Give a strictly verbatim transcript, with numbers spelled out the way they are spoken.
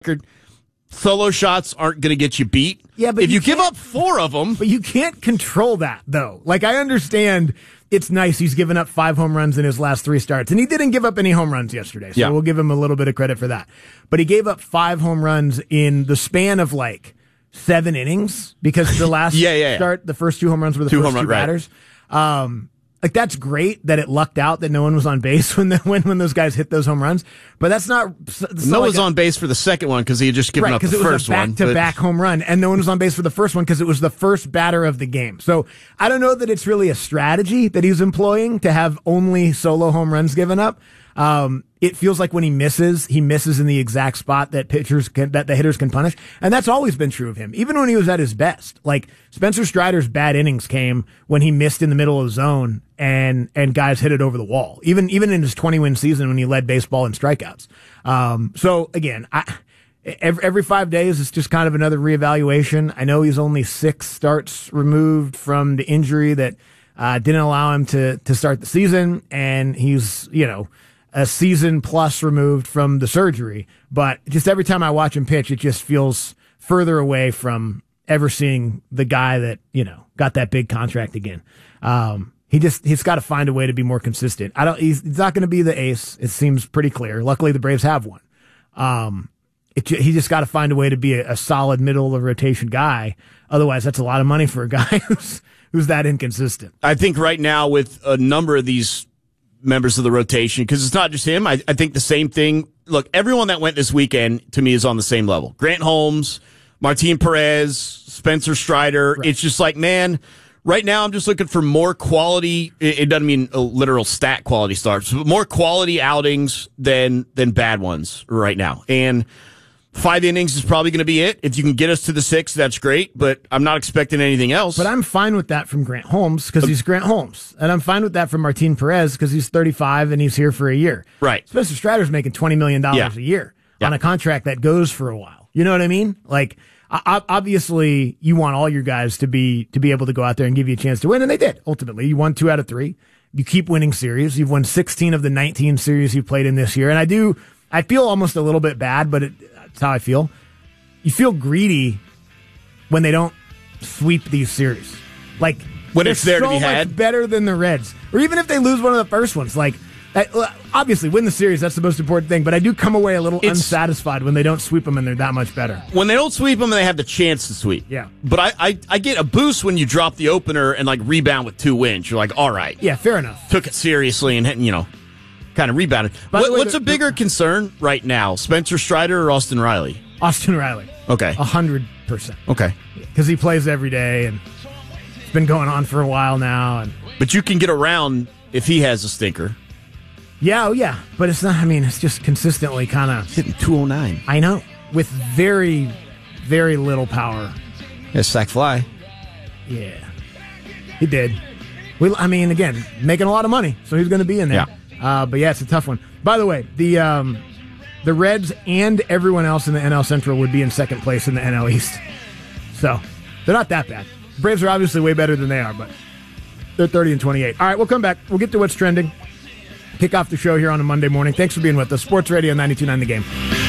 record, solo shots aren't going to get you beat. Yeah, but if you, you give up four of them, but you can't control that though. Like I understand it's nice he's given up five home runs in his last three starts, and he didn't give up any home runs yesterday, so yeah. we'll give him a little bit of credit for that. But he gave up five home runs in the span of like seven innings because the last yeah, yeah, yeah. start, the first two home runs were the two first home two run, batters. Right. Um, Like that's great that it lucked out that no one was on base when the, when when those guys hit those home runs, but that's not. That's no one like was a, on base for the second one because he had just given right, up the it was first a back one. to back home run, and no one was on base for the first one because it was the first batter of the game. So I don't know that it's really a strategy that he's employing to have only solo home runs given up. Um, it feels like when he misses, he misses in the exact spot that pitchers can, that the hitters can punish. And that's always been true of him, even when he was at his best. Like Spencer Strider's bad innings came when he missed in the middle of the zone and, and guys hit it over the wall. Even, even in his twenty win season when he led baseball in strikeouts. Um, so again, I, every, every five days it's just kind of another reevaluation. I know he's only six starts removed from the injury that, uh, didn't allow him to, to start the season. And he's, you know, a season plus removed from the surgery, but just every time I watch him pitch, it just feels further away from ever seeing the guy that, you know, got that big contract again. Um, he just, he's got to find a way to be more consistent. I don't, he's, he's not going to be the ace. It seems pretty clear. Luckily the Braves have one. Um, it, he just got to find a way to be a, a solid middle of the rotation guy. Otherwise that's a lot of money for a guy who's, who's that inconsistent. I think right now with a number of these members of the rotation, because it's not just him. I, I think the same thing. Look, everyone that went this weekend to me is on the same level. Grant Holmes, Martin Perez, Spencer Strider. Right. It's just like, man, right now I'm just looking for more quality. It, it doesn't mean a literal stat quality starts, but more quality outings than than bad ones right now. And five innings is probably going to be it. If you can get us to the six, that's great, but I'm not expecting anything else. But I'm fine with that from Grant Holmes because he's Grant Holmes. And I'm fine with that from Martin Perez because he's thirty-five and he's here for a year. Right. Spencer Strider's making twenty million dollars yeah. a year yeah. on a contract that goes for a while. You know what I mean? Like, obviously, you want all your guys to be to be able to go out there and give you a chance to win, and they did, ultimately. You won two out of three. You keep winning series. You've won sixteen of the nineteen series you've played in this year. And I do, I feel almost a little bit bad, but it, that's how I feel. You feel greedy when they don't sweep these series. Like, when it's there so to be had. Much better than the Reds. Or even if they lose one of the first ones. Like, obviously, win the series, that's the most important thing. But I do come away a little it's, unsatisfied when they don't sweep them and they're that much better. When they don't sweep them and they have the chance to sweep. Yeah. But I, I, I get a boost when you drop the opener and, like, rebound with two wins. You're like, all right. Yeah, fair enough. Took it seriously and, you know, kind of rebounded. What, way, what's the, a bigger the, concern right now, Spencer Strider or Austin Riley? Austin Riley. Okay. A hundred percent. Okay. Because he plays every day and it's been going on for a while now. And But you can get around if he has a stinker. Yeah, oh yeah. But it's not, I mean, it's just consistently kind of hitting two oh nine. I know. With very, very little power. Yeah, sack fly. Yeah. He did. We, I mean, again, making a lot of money, so he's going to be in there. Yeah. Uh, but yeah, it's a tough one. By the way, the um, the Reds and everyone else in the N L Central would be in second place in the N L East. So they're not that bad. Braves are obviously way better than they are, but they're thirty and twenty-eight. All right, we'll come back. We'll get to what's trending. Kick off the show here on a Monday morning. Thanks for being with us. Sports Radio ninety-two point nine The Game.